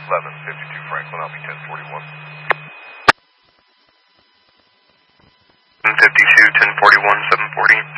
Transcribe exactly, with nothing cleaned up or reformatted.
eleven fifty-two Franklin, I'll be ten forty-one. fifty-two, ten forty-one, seven forty.